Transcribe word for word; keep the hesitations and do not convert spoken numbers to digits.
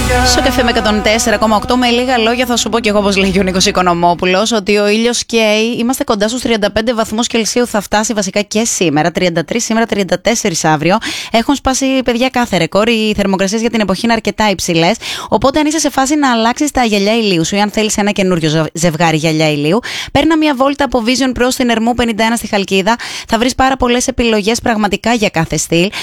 Στο καφέ με εκατόν τέσσερα κόμμα οκτώ, με λίγα λόγια θα σου πω και εγώ, όπως λέει και ο Νίκος Οικονομόπουλος, ότι ο ήλιος καίει. Είμαστε κοντά στους τριάντα πέντε βαθμούς Κελσίου, θα φτάσει βασικά και σήμερα. τριάντα τρία σήμερα, τριάντα τέσσερα αύριο. Έχουν σπάσει, παιδιά, κάθε ρεκόρ. Οι θερμοκρασίες για την εποχή είναι αρκετά υψηλές. Οπότε, αν είσαι σε φάση να αλλάξεις τα γυαλιά ηλίου σου ή αν θέλεις ένα καινούριο ζευγάρι γυαλιά ηλίου, παίρνα μια βόλτα από Vision προς την Ερμού πενήντα ένα στη Χαλκίδα. Θα βρεις πάρα πολλές επιλογές πραγματικά για κάθε στυλ.